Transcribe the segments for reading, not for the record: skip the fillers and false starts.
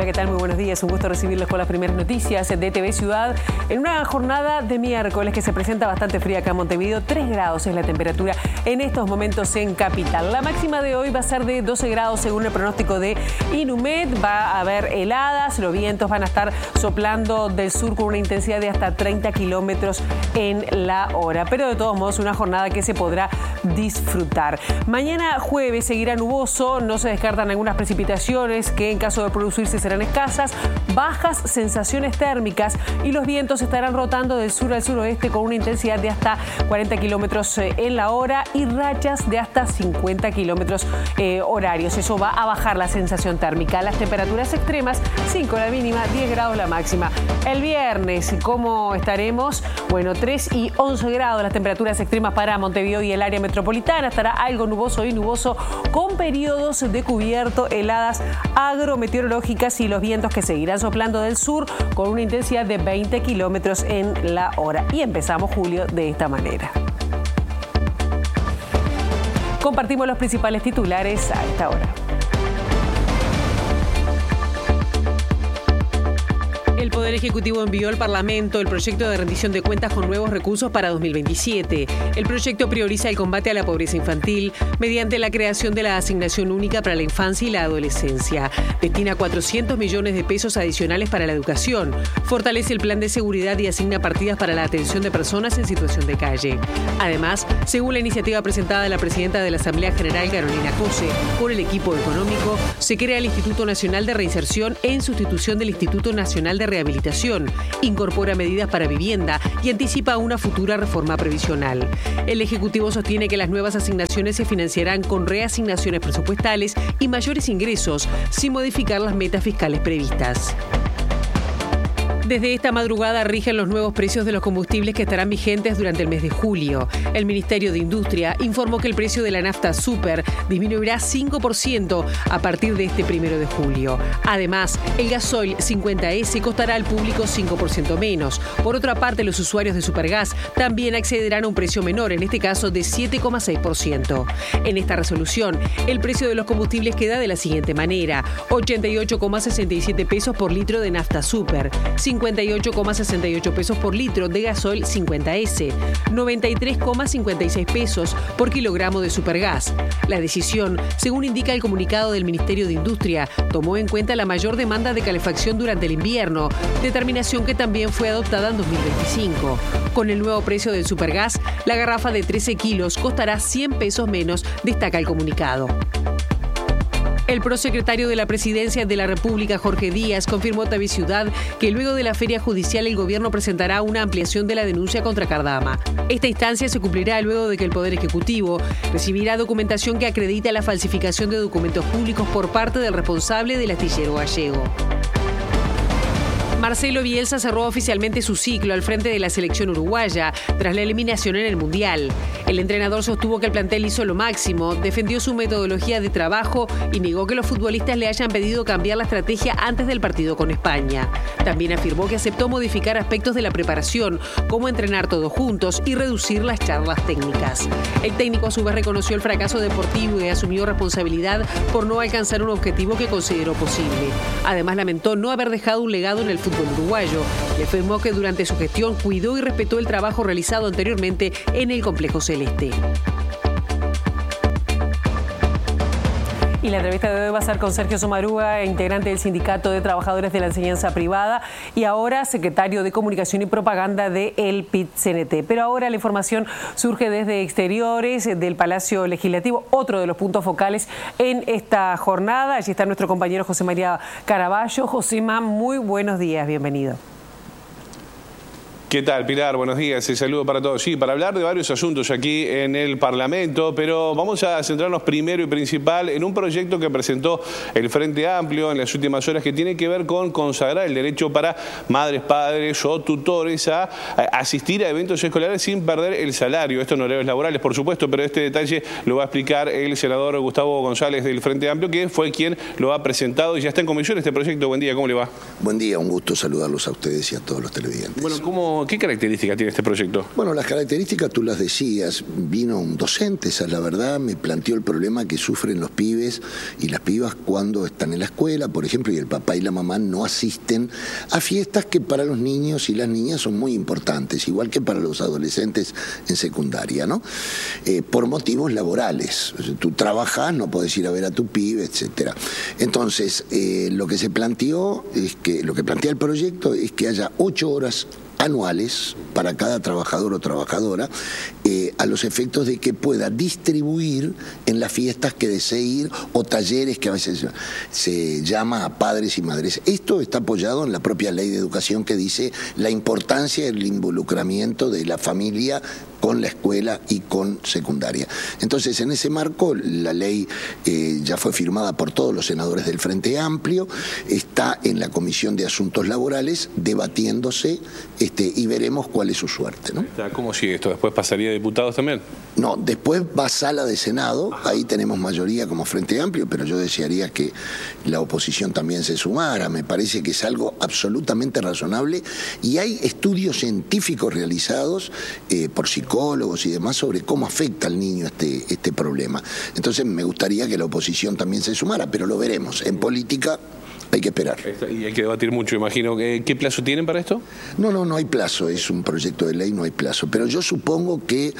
¿qué tal? Muy buenos días. Un gusto recibirles con las primeras noticias de TV Ciudad. En una jornada de miércoles que se presenta bastante fría acá en Montevideo, 3 grados es la temperatura en estos momentos en Capital. La máxima de hoy va a ser de 12 grados según el pronóstico de Inumet. Va a haber heladas, los vientos van a estar soplando del sur con una intensidad de hasta 30 kilómetros en la hora. Pero de todos modos, una jornada que se podrá disfrutar. Mañana jueves seguirá nuboso, no se descartan algunas precipitaciones que en caso de producirse serán escasas, bajas sensaciones térmicas y los vientos estarán rotando del sur al suroeste con una intensidad de hasta 40 kilómetros en la hora y rachas de hasta 50 kilómetros horarios. Eso va a bajar la sensación térmica. Las temperaturas extremas, 5 la mínima, 10 grados la máxima. El viernes, ¿cómo estaremos? Bueno, 3 y 11 grados las temperaturas extremas para Montevideo y el área metropolitana. Estará algo nuboso y nuboso con periodos de cubierto, heladas agrometeorológicas y los vientos que seguirán soplando del sur con una intensidad de 20 kilómetros en la hora. Y empezamos julio de esta manera. Compartimos los principales titulares a esta hora. El Poder Ejecutivo envió al Parlamento el proyecto de rendición de cuentas con nuevos recursos para 2027. El proyecto prioriza el combate a la pobreza infantil mediante la creación de la asignación única para la infancia y la adolescencia. Destina 400 millones de pesos adicionales para la educación. Fortalece el plan de seguridad y asigna partidas para la atención de personas en situación de calle. Además, según la iniciativa presentada de la presidenta de la Asamblea General, Carolina Cose, por el equipo económico, se crea el Instituto Nacional de Reinserción en sustitución del Instituto Nacional de Rehabilitación, incorpora medidas para vivienda y anticipa una futura reforma previsional. El Ejecutivo sostiene que las nuevas asignaciones se financiarán con reasignaciones presupuestales y mayores ingresos, sin modificar las metas fiscales previstas. Desde esta madrugada rigen los nuevos precios de los combustibles que estarán vigentes durante el mes de julio. El Ministerio de Industria informó que el precio de la nafta super disminuirá 5% a partir de este 1 de julio. Además, el gasoil 50S costará al público 5% menos. Por otra parte, los usuarios de Supergas también accederán a un precio menor, en este caso de 7,6%. En esta resolución, el precio de los combustibles queda de la siguiente manera: 88,67 pesos por litro de nafta super, 58,68 pesos por litro de gasoil 50S, 93,56 pesos por kilogramo de Supergas. La decisión, según indica el comunicado del Ministerio de Industria, tomó en cuenta la mayor demanda de calefacción durante el invierno, determinación que también fue adoptada en 2025. Con el nuevo precio del Supergas, la garrafa de 13 kilos costará 100 pesos menos, destaca el comunicado. El prosecretario de la Presidencia de la República, Jorge Díaz, confirmó a TV Ciudad que luego de la feria judicial el gobierno presentará una ampliación de la denuncia contra Cardama. Esta instancia se cumplirá luego de que el Poder Ejecutivo recibirá documentación que acredita la falsificación de documentos públicos por parte del responsable del astillero gallego. Marcelo Bielsa cerró oficialmente su ciclo al frente de la selección uruguaya tras la eliminación en el Mundial. El entrenador sostuvo que el plantel hizo lo máximo, defendió su metodología de trabajo y negó que los futbolistas le hayan pedido cambiar la estrategia antes del partido con España. También afirmó que aceptó modificar aspectos de la preparación, como entrenar todos juntos y reducir las charlas técnicas. El técnico a su vez reconoció el fracaso deportivo y asumió responsabilidad por no alcanzar un objetivo que consideró posible. Además, lamentó no haber dejado un legado en el fútbol uruguayo y afirmó que durante su gestión cuidó y respetó el trabajo realizado anteriormente en el complejo celeste. Y la entrevista de hoy va a ser con Sergio Somarúa, integrante del Sindicato de Trabajadores de la Enseñanza Privada y ahora secretario de Comunicación y Propaganda del PIT-CNT. Pero ahora la información surge desde exteriores del Palacio Legislativo, otro de los puntos focales en esta jornada. Allí está nuestro compañero José María Caraballo. Josema, muy buenos días, bienvenido. ¿Qué tal, Pilar? Buenos días, el saludo para todos. Sí, para hablar de varios asuntos aquí en el Parlamento, pero vamos a centrarnos primero y principal en un proyecto que presentó el Frente Amplio en las últimas horas que tiene que ver con consagrar el derecho para madres, padres o tutores a asistir a eventos escolares sin perder el salario. Esto en horarios laborales, por supuesto, pero este detalle lo va a explicar el senador Gustavo González del Frente Amplio, que fue quien lo ha presentado y ya está en comisión este proyecto. Buen día, ¿cómo le va? Buen día, un gusto saludarlos a ustedes y a todos los televidentes. Bueno, ¿cómo ¿Qué características tiene este proyecto? Bueno, las características tú las decías. Vino un docente, esa es la verdad, me planteó el problema que sufren los pibes y las pibas cuando están en la escuela, por ejemplo, y el papá y la mamá no asisten a fiestas que para los niños y las niñas son muy importantes, igual que para los adolescentes en secundaria, ¿no? Por motivos laborales. Tú trabajas, no podés ir a ver a tu pibe, etcétera. Entonces, lo que se planteó es que, lo que plantea el proyecto es que haya 8 horas anuales para cada trabajador o trabajadora, a los efectos de que pueda distribuir en las fiestas que desee ir o talleres que a veces se llama a padres y madres. Esto está apoyado en la propia ley de educación que dice la importancia del involucramiento de la familia con la escuela y con secundaria. Entonces, en ese marco, la ley ya fue firmada por todos los senadores del Frente Amplio, está en la Comisión de Asuntos Laborales debatiéndose y veremos cuál es su suerte, ¿no? ¿Cómo sigue esto? ¿Después pasaría a diputados también? No, después va a sala de Senado, ahí tenemos mayoría como Frente Amplio, pero yo desearía que la oposición también se sumara, me parece que es algo absolutamente razonable y hay estudios científicos realizados por psicólogos y demás sobre cómo afecta al niño este problema. Entonces me gustaría que la oposición también se sumara, pero lo veremos. En política hay que esperar. Y hay que debatir mucho, imagino. ¿Qué plazo tienen para esto? No hay plazo, es un proyecto de ley, no hay plazo. Pero yo supongo que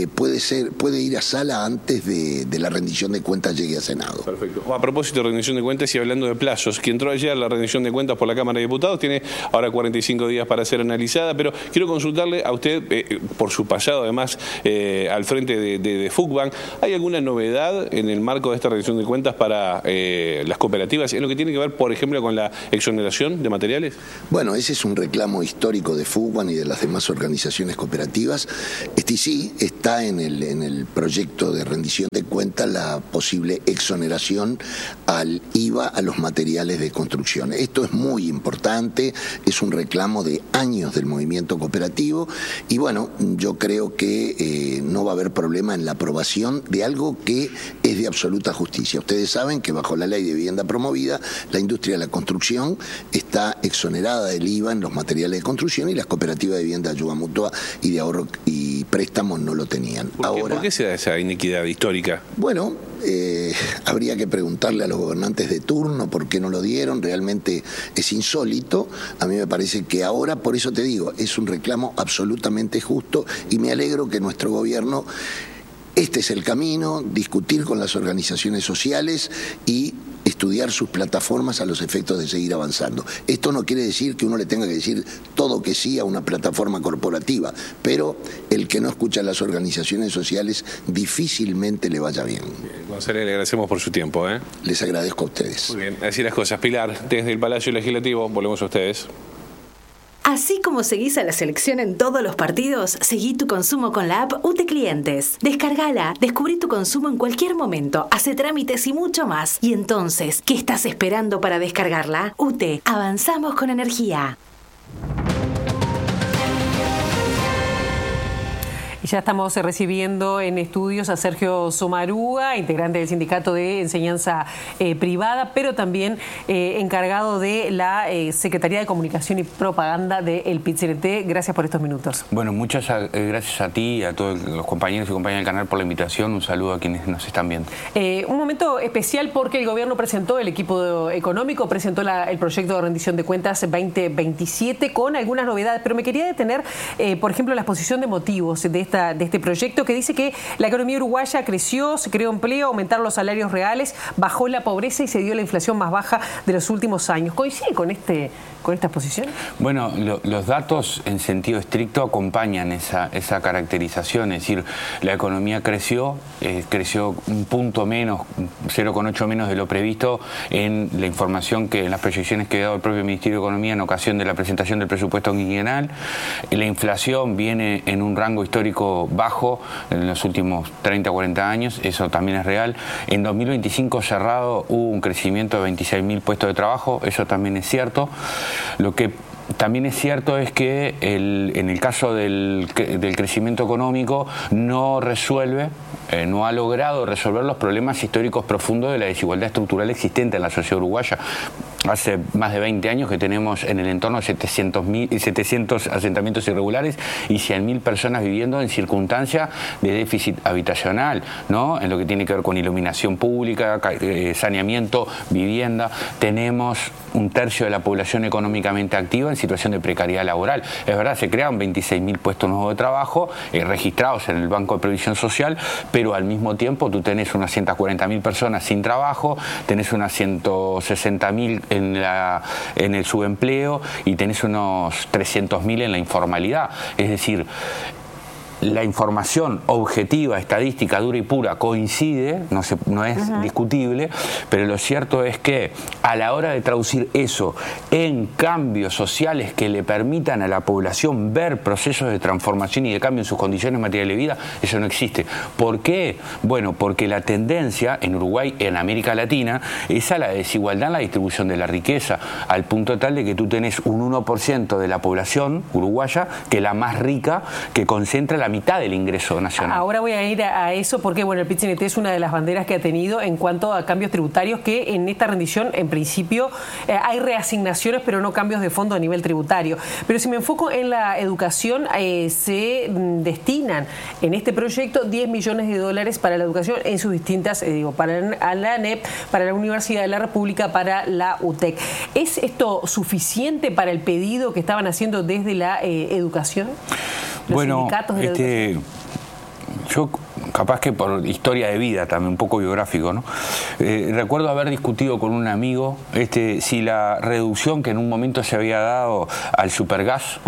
puede ir a sala antes de la rendición de cuentas llegue a Senado. Perfecto. A propósito de rendición de cuentas y hablando de plazos, que entró ayer la rendición de cuentas por la Cámara de Diputados, tiene ahora 45 días para ser analizada, pero quiero consultarle a usted, por su pasado además al frente de FUCBANK, ¿hay alguna novedad en el marco de esta rendición de cuentas para las cooperativas en lo que tiene que ver, por ejemplo, con la exoneración de materiales? Bueno, ese es un reclamo histórico de FUCBANK y de las demás organizaciones cooperativas. Sí, está en el proyecto de rendición de cuentas la posible exoneración al IVA a los materiales de construcción. Esto es muy importante, es un reclamo de años del movimiento cooperativo y bueno, yo creo que no va a haber problema en la aprobación de algo que es de absoluta justicia. Ustedes saben que bajo la ley de vivienda promovida, la industria de la construcción está exonerada del IVA en los materiales de construcción y las cooperativas de vivienda de ayuda mutua y de ahorro y préstamos no lo tenían. ¿Por qué se da esa inequidad histórica? Bueno, habría que preguntarle a los gobernantes de turno por qué no lo dieron, realmente es insólito. A mí me parece que ahora, por eso te digo, es un reclamo absolutamente justo y me alegro que nuestro gobierno, este es el camino, discutir con las organizaciones sociales y estudiar sus plataformas a los efectos de seguir avanzando. Esto no quiere decir que uno le tenga que decir todo que sí a una plataforma corporativa, pero el que no escucha a las organizaciones sociales difícilmente le vaya bien. González, le agradecemos por su tiempo. Les agradezco a ustedes. Muy bien, así las cosas. Pilar, desde el Palacio Legislativo, volvemos a ustedes. Así como seguís a la selección en todos los partidos, seguí tu consumo con la app UTE Clientes. Descárgala, descubrí tu consumo en cualquier momento, hace trámites y mucho más. Y entonces, ¿qué estás esperando para descargarla? UTE, avanzamos con energía. Ya estamos recibiendo en estudios a Sergio Somarúa, integrante del Sindicato de Enseñanza Privada, pero también encargado de la Secretaría de Comunicación y Propaganda del PIT-CNT. Gracias por estos minutos. Bueno, muchas gracias a ti y a todos los compañeros y compañeras del canal por la invitación. Un saludo a quienes nos están viendo. Un momento especial porque el gobierno presentó, el equipo económico presentó el proyecto de rendición de cuentas 2027 con algunas novedades, pero me quería detener, por ejemplo, la exposición de motivos de este proyecto que dice que la economía uruguaya creció, se creó empleo, aumentaron los salarios reales, bajó la pobreza y se dio la inflación más baja de los últimos años. ¿Coincide con esta exposición? Bueno, los datos en sentido estricto acompañan esa caracterización, es decir, la economía creció un punto menos, 0,8 menos de lo previsto en la información en las proyecciones que ha dado el propio Ministerio de Economía en ocasión de la presentación del presupuesto quinquenal. La inflación viene en un rango histórico bajo en los últimos 30 o 40 años, eso también es real. En 2025 cerrado hubo un crecimiento de 26.000 puestos de trabajo, eso también es cierto. Lo que también es cierto es que en el caso del crecimiento económico no ha logrado resolver los problemas históricos profundos de la desigualdad estructural existente en la sociedad uruguaya. hace más de 20 años que tenemos en el entorno 700 asentamientos irregulares y 100.000 personas viviendo en circunstancias de déficit habitacional, ¿no? En lo que tiene que ver con iluminación pública, saneamiento, vivienda. Tenemos un tercio de la población económicamente activa en situación de precariedad laboral. Es verdad, se crearon 26.000 puestos nuevos de trabajo registrados en el Banco de Previsión Social, pero al mismo tiempo tú tenés unas 140.000 personas sin trabajo, tenés unas 160.000 en el subempleo y tenés unos 300.000 en la informalidad. Es decir, la información objetiva, estadística, dura y pura coincide, no es discutible, pero lo cierto es que a la hora de traducir eso en cambios sociales que le permitan a la población ver procesos de transformación y de cambio en sus condiciones materiales de vida, eso no existe. ¿Por qué? Bueno, porque la tendencia en Uruguay, en América Latina, es a la desigualdad en la distribución de la riqueza, al punto tal de que tú tenés un 1% de la población uruguaya que es la más rica, que concentra la mitad del ingreso nacional. Ahora voy a ir a eso porque bueno, el PIT-CNT es una de las banderas que ha tenido en cuanto a cambios tributarios, que en esta rendición en principio hay reasignaciones pero no cambios de fondo a nivel tributario. Pero si me enfoco en la educación, se destinan en este proyecto 10 millones de dólares para la educación en sus distintas, para la ANEP, para la Universidad de la República, para la UTEC. ¿Es esto suficiente para el pedido que estaban haciendo desde la educación? Bueno, yo capaz que por historia de vida también, un poco biográfico, ¿no? Recuerdo haber discutido con un amigo si la reducción que en un momento se había dado al supergas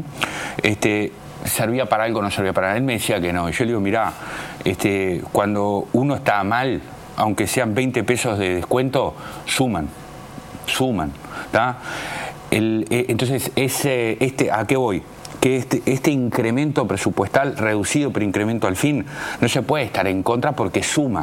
servía para algo o no servía para nada. Él me decía que no. Y yo le digo, mirá, cuando uno está mal, aunque sean 20 pesos de descuento, suman, ¿tá? Entonces, ¿a qué voy? Que este incremento presupuestal reducido, pero incremento al fin, no se puede estar en contra porque suma.